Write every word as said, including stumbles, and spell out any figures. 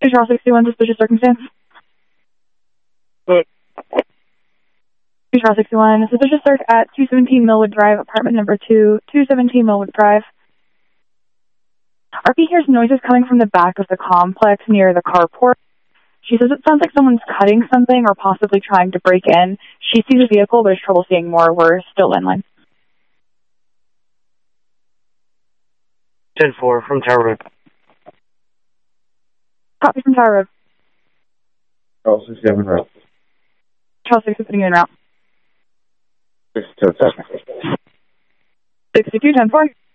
Charles sixty-one, suspicious circumstance. Good. Charles sixty-one, suspicious search at two seventeen Millwood Drive, apartment number two, two seventeen Millwood Drive. R P hears noises coming from the back of the complex near the carport. She says it sounds like someone's cutting something or possibly trying to break in. She sees a vehicle, but has trouble seeing more. We're still in line. ten four from Tower Road. Copy from Tower Road. Charles sixty-seven route. Charles six is putting you in route. sixty-two, sixty-two, ten four.